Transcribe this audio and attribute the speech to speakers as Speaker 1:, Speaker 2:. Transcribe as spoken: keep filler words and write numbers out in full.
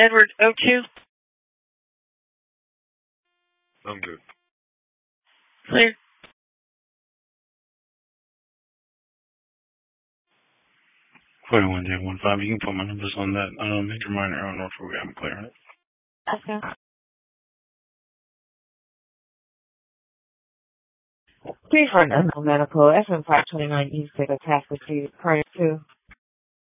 Speaker 1: Edward O two.
Speaker 2: I'm good.
Speaker 1: Clear.
Speaker 3: forty-one J one five. You can put my numbers on that um, major minor arrow north program clear.
Speaker 1: Okay.
Speaker 4: Three for an unknown medical, F M five twenty-nine East, take a task received prior to